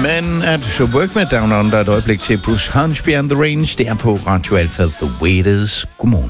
Men at work med Down Under et øjeblik til plus Hunch Beyond the Range, det er på Radio Alpha The Way It Is. Godmorgen.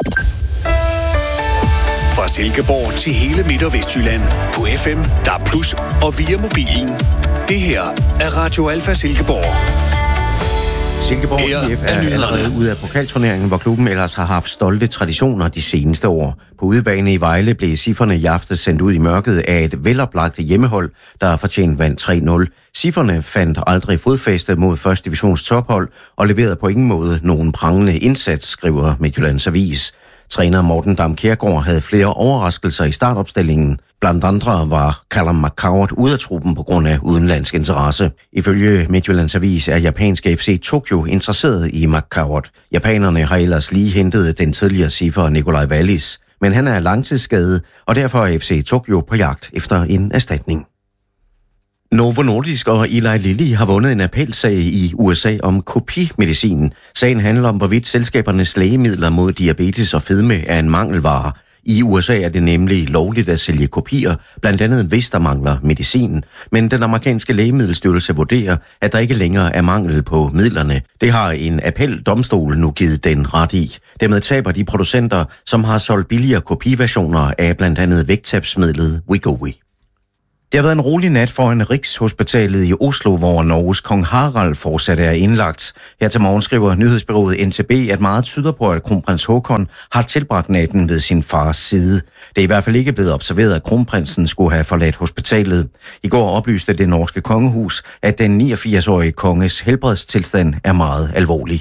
Fra Silkeborg til hele Midt- og Vestjylland på FM, DAB+, og via mobilen. Det her er Radio Alpha Silkeborg. Silkeborg IF er allerede ude af pokalturneringen, hvor klubben ellers har haft stolte traditioner de seneste år. På udebane i Vejle blev Sifferne i aften sendt ud i mørket af et veloplagt hjemmehold, der fortjent vandt 3-0. Sifferne fandt aldrig fodfæste mod første divisions tophold og leverede på ingen måde nogen prangende indsats, skriver Midtjyllands Avis. Træner Morten Dam Kjærgaard havde flere overraskelser i startopstillingen. Blandt andre var Callum McCoward ude af truppen på grund af udenlandsk interesse. Ifølge Midtjyllands Avis er japanske FC Tokyo interesseret i McCoward. Japanerne har ellers lige hentet den tidligere ciffer Nikolaj Wallis, men han er langtidsskadet, og derfor er FC Tokyo på jagt efter en erstatning. Novo Nordisk og Eli Lilly har vundet en appelsag i USA om kopimedicin. Sagen handler om, hvorvidt selskabernes lægemidler mod diabetes og fedme er en mangelvare. I USA er det nemlig lovligt at sælge kopier, blandt andet hvis der mangler medicin. Men den amerikanske lægemiddelstyrelse vurderer, at der ikke længere er mangel på midlerne. Det har en appeldomstol nu givet den ret i. Dermed taber de producenter, som har solgt billigere kopiversioner af blandt andet vægttabsmidlet Wegovy. Det har været en rolig nat foran Rigshospitalet i Oslo, hvor Norges kong Harald fortsat er indlagt. Her til morgen skriver nyhedsbureauet NTB, at meget tyder på, at kronprins Haakon har tilbragt natten ved sin fars side. Det er i hvert fald ikke blevet observeret, at kronprinsen skulle have forladt hospitalet. I går oplyste det norske kongehus, at den 89-årige konges helbredstilstand er meget alvorlig.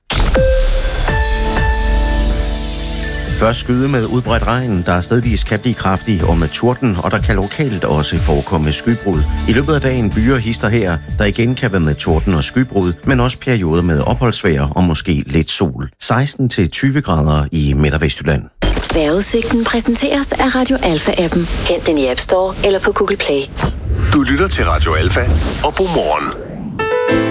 Først skyde med udbredt regn, der stedvis kan blive kraftig og med torden, og der kan lokalt også forekomme skybrud. I løbet af dagen byer hister her, der igen kan være med torden og skybrud, men også perioder med opholdsvejr og måske lidt sol. 16-20 grader i Midt- og Vestjylland. Vejrudsigten præsenteres af Radio Alpha-appen. Hent den i App Store eller på Google Play. Du lytter til Radio Alpha, og god morgen.